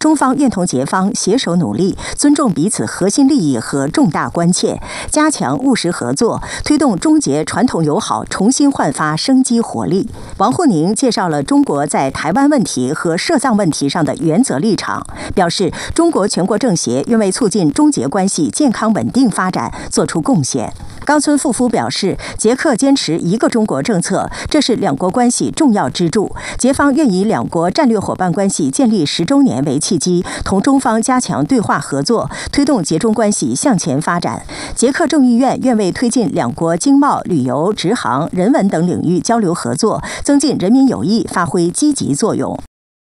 中方愿同捷方携手努力，尊重彼此核心利益和重大关切，加强务实合作，推动中捷传统友好重新焕发生机活力。王沪宁介绍了中国在台湾问题和涉藏问题上的原则立场，表示中国全国政协愿为促进中捷关系健康稳定发展做出贡献。冈村富夫表示，捷克坚持一个中国政策，这是两国关系重要支柱。捷方愿以两国战略伙伴关系建立10周年为契机，同中方加强对话合作，推动捷中关系向前发展。捷克众议院愿为推进两国经贸、旅游、直航、人文等领域交流合作，增进人民友谊发挥积极作用。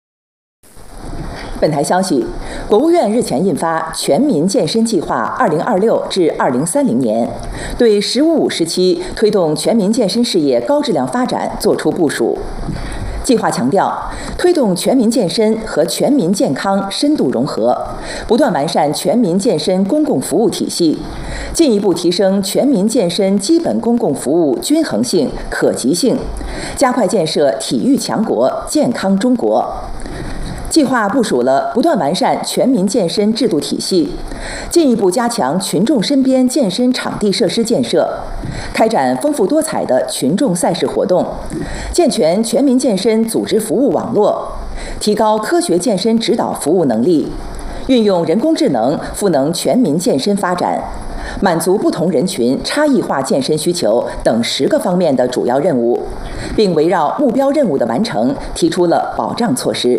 本台消息，国务院日前印发《全民健身计划（2026至2030年）》，对“十五五”时期推动全民健身事业高质量发展作出部署。计划强调，推动全民健身和全民健康深度融合，不断完善全民健身公共服务体系，进一步提升全民健身基本公共服务均衡性、可及性，加快建设体育强国、健康中国。计划部署了不断完善全民健身制度体系，进一步加强群众身边健身场地设施建设，开展丰富多彩的群众赛事活动，健全全民健身组织服务网络，提高科学健身指导服务能力，运用人工智能赋能全民健身发展，满足不同人群差异化健身需求等10个方面的主要任务，并围绕目标任务的完成提出了保障措施。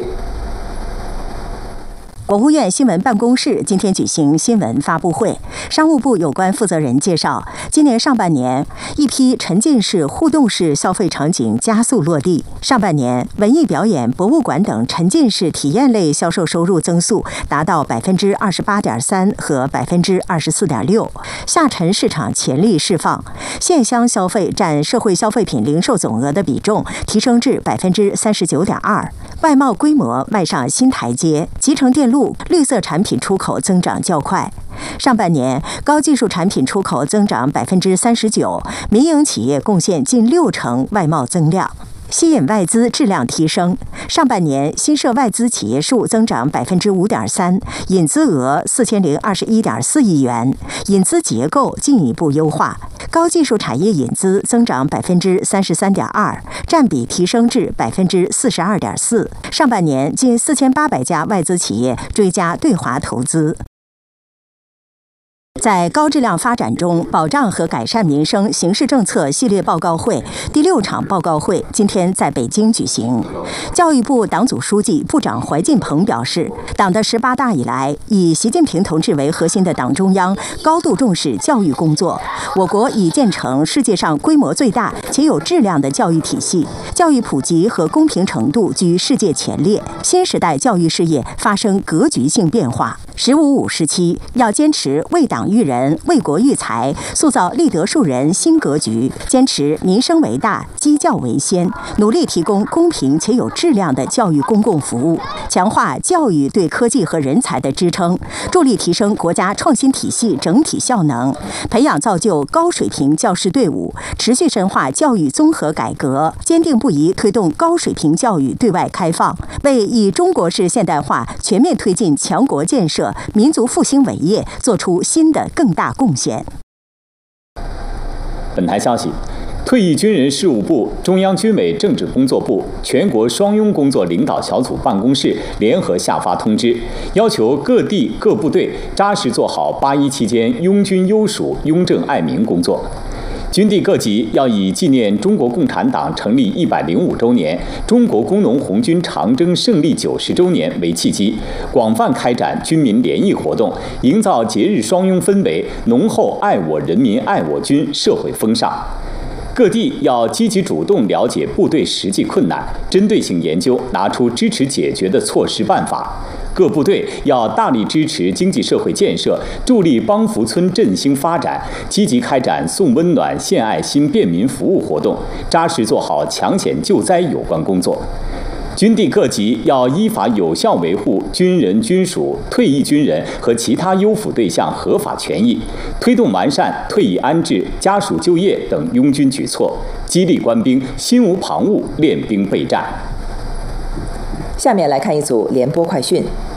国务院新闻办公室今天举行新闻发布会，商务部有关负责人介绍，今年上半年一批沉浸式、互动式消费场景加速落地。上半年，文艺表演、博物馆等沉浸式体验类销售收入增速达到28.3%和24.6%，下沉市场潜力释放，线乡消费占社会消费品零售总额的比重提升至39.2%，外贸规模迈上新台阶，集成电路、绿色产品出口增长较快。上半年，高技术产品出口增长39%，民营企业贡献近60%外贸增量。吸引外资质量提升，上半年新设外资企业数增长5.3%，引资额4021.4亿元，引资结构进一步优化，高技术产业引资增长33.2%，占比提升至42.4%。上半年近4800家外资企业追加对华投资。在高质量发展中保障和改善民生形势政策系列报告会第6场报告会今天在北京举行。教育部党组书记、部长怀进鹏表示，党的18大以来，以习近平同志为核心的党中央高度重视教育工作。我国已建成世界上规模最大且有质量的教育体系，教育普及和公平程度居世界前列。新时代教育事业发生格局性变化。15.5时期要坚持为党育人、为国育才，塑造立德树人新格局，坚持民生为大、基教为先，努力提供公平且有质量的教育公共服务，强化教育对科技和人才的支撑，助力提升国家创新体系整体效能，培养造就高水平教师队伍，持续深化教育综合改革，坚定不移推动高水平教育对外开放，为以中国式现代化全面推进强国建设、民族复兴伟业做出新的更大贡献。 本台消息，退役军人事务部、中央军委政治工作部、全国双拥工作领导小组办公室联合下发通知，要求各地各部队扎实做好8·1期间拥军优属、拥政爱民工作。军地各级要以纪念中国共产党成立105周年、中国工农红军长征胜利90周年为契机，广泛开展军民联谊活动，营造节日双拥氛围，浓厚爱我人民、爱我军社会风尚。各地要积极主动了解部队实际困难，针对性研究，拿出支持解决的措施办法。各部队要大力支持经济社会建设，助力帮扶村振兴发展，积极开展送温暖、献爱心便民服务活动，扎实做好抢险救灾有关工作。军地各级要依法有效维护军人、军属、退役军人和其他优抚对象合法权益，推动完善退役安置、家属就业等拥军举措，激励官兵心无旁骛、练兵备战。 下面来看一组联播快讯。